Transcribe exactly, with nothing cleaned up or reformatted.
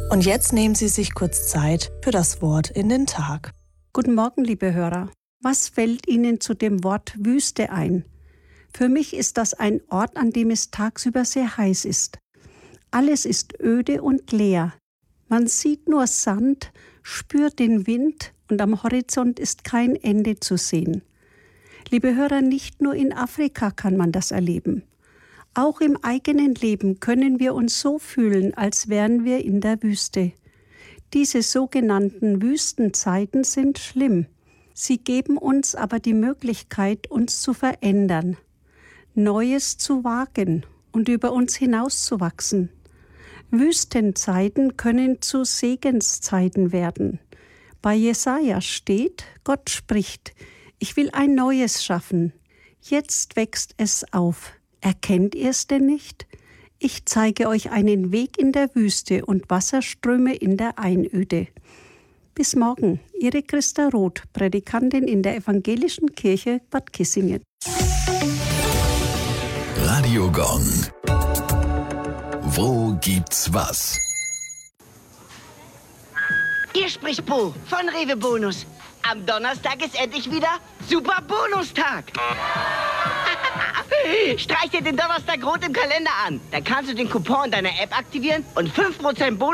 Und jetzt nehmen Sie sich kurz Zeit für das Wort in den Tag. Guten Morgen, liebe Hörer. Was fällt Ihnen zu dem Wort Wüste ein? Für mich ist das ein Ort, an dem es tagsüber sehr heiß ist. Alles ist öde und leer. Man sieht nur Sand, spürt den Wind und am Horizont ist kein Ende zu sehen. Liebe Hörer, nicht nur in Afrika kann man das erleben. Auch im eigenen Leben können wir uns so fühlen, als wären wir in der Wüste. Diese sogenannten Wüstenzeiten sind schlimm. Sie geben uns aber die Möglichkeit, uns zu verändern, Neues zu wagen und über uns hinauszuwachsen. Wüstenzeiten können zu Segenszeiten werden. Bei Jesaja steht, Gott spricht, ich will ein Neues schaffen. Jetzt wächst es auf. Erkennt ihr es denn nicht? Ich zeige euch einen Weg in der Wüste und Wasserströme in der Einöde. Bis morgen, Ihre Christa Roth, Predikantin in der Evangelischen Kirche Bad Kissingen. Radio Gong. Wo gibt's was? Hier spricht Bo von Rewe Bonus. Am Donnerstag ist endlich wieder Super Bonustag. Streich dir den Donnerstag rot im Kalender an. Dann kannst du den Coupon in deiner App aktivieren und fünf Prozent Bonus